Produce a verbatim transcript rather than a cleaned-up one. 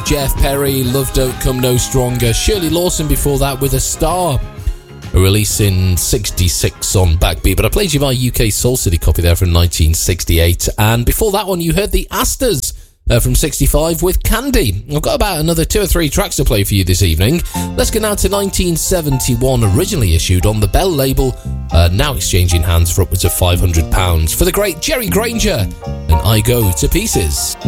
with Jeff Perry, Love Don't Come No Stronger. Shirley Lawson before that with A Star, a release in sixty-six on Backbeat. But I played you my U K Soul City copy there from nineteen sixty-eight. And before that one, you heard the Astors uh, from sixty-five with Candy. I've got about another two or three tracks to play for you this evening. Let's go now to nineteen seventy-one, originally issued on the Bell label, uh, now exchanging hands for upwards of five hundred pounds, for the great Jerry Granger and I Go to Pieces.